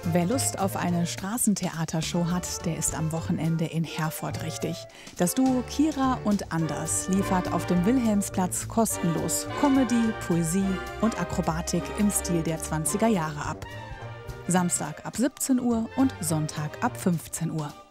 Wer Lust auf eine Straßentheatershow hat, der ist am Wochenende in Herford richtig. Das Duo Kira und Anders liefert auf dem Wilhelmsplatz kostenlos Comedy, Poesie und Akrobatik im Stil der 20er Jahre ab. Samstag ab 17 Uhr und Sonntag ab 15 Uhr.